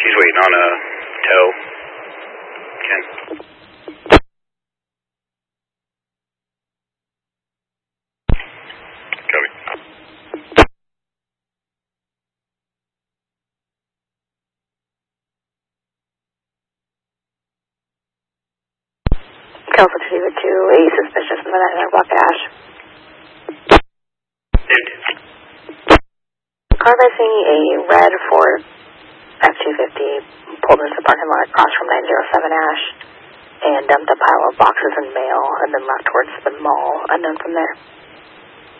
He's waiting on a tow. Ken. Copy. Kelso 2, a suspicious in the 99 block at Ash. Car missing a red Ford F-250 pulled into the parking lot across from 907 Ash and dumped a pile of boxes and mail and then left towards the mall, unknown from there.